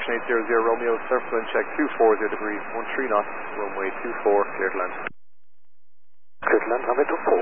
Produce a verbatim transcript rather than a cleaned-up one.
Ocean eight zero zero Romeo, surface wind check two forty degrees, one three knots, runway two four, clear to land. Clear to land, runway two four.